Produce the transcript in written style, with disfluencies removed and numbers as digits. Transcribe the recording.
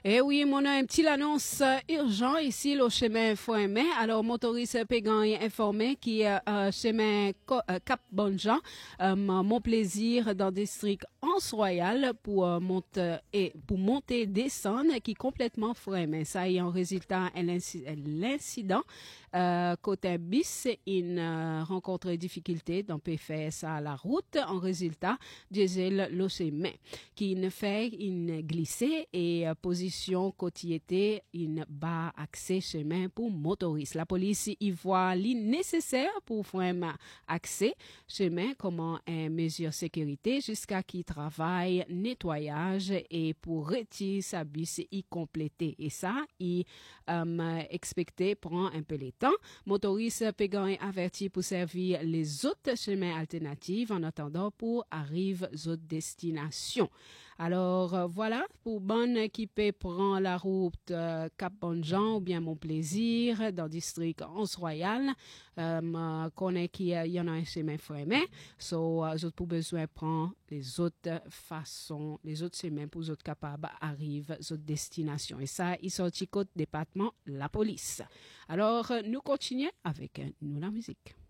Eh oui, mon a un petit annonce urgent ici au chemin Fouemé. Alors, motoriste Pégan est informé qui chemin Cap Bonjean, mon plaisir dans le district Anse-Royal pour monter descendre qui est complètement Fouemé. Ça y est en résultat l'incident côté bis une rencontre difficulté donc peut faire ça à la route en résultat diesel le chemin qui ne fait une glissée et position côtiété une bas accès chemin pour motoristes. La police y voit nécessaire pour faire accès chemin comment une mesure sécurité jusqu'à qui travaille nettoyage et pour retirer sa bis y compléter et ça il expecté prend un peu de temps. Motoriste Pégan est averti pour servir les autres chemins alternatifs en attendant pour arriver aux autres destinations. Alors voilà, pour bonne qui peut prendre la route Cap Bonjean ou bien Mon Plaisir dans le district Anse-Royal, connaît qu'il y en a un chemin fermé, so autres pour besoin prendre les autres façons, les autres chemins pour les autres capables arriver aux autres destinations. Et ça, il sortit côté département la police. Alors nous continuons avec nous la musique.